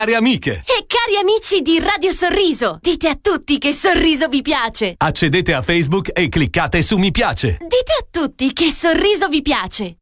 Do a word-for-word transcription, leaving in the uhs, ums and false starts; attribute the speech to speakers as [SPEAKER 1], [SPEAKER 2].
[SPEAKER 1] Cari amiche
[SPEAKER 2] e cari amici di Radio Sorriso, dite a tutti che Sorriso vi piace.
[SPEAKER 1] accedete a Facebook e cliccate su mi piace.
[SPEAKER 2] Dite a tutti che Sorriso vi piace.